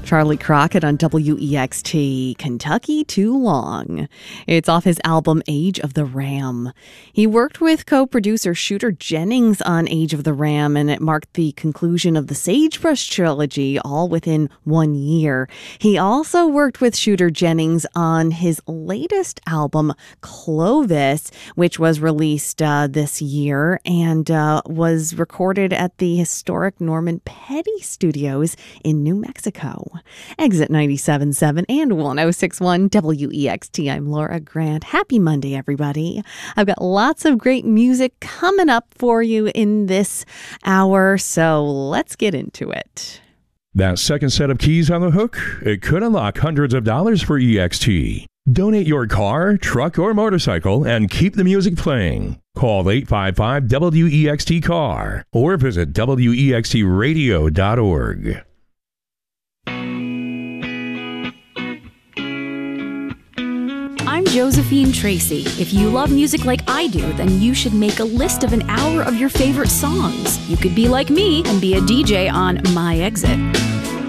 Charlie Crockett on WEXT, Kentucky Too Long. It's off his album Age of the Ram. He worked with co-producer Shooter Jennings on Age of the Ram, and it marked the conclusion of the Sagebrush trilogy all within 1 year. He also worked with Shooter Jennings on his latest album, Clovis, which was released this year and was recorded at the historic Norman Petty Studios in New Mexico. Exit 97.7 and 106.1 WEXT. I'm Laura Grant. Happy Monday, everybody. I've got lots of great music coming up for you in this hour, so let's get into it. That second set of keys on the hook, it could unlock hundreds of dollars for EXT. Donate your car, truck, or motorcycle and keep the music playing. Call 855-WEXT-CAR or visit WEXTradio.org. I'm Josephine Tracy. If you love music like I do, then you should make a list of an hour of your favorite songs. You could be like me and be a DJ on My Exit.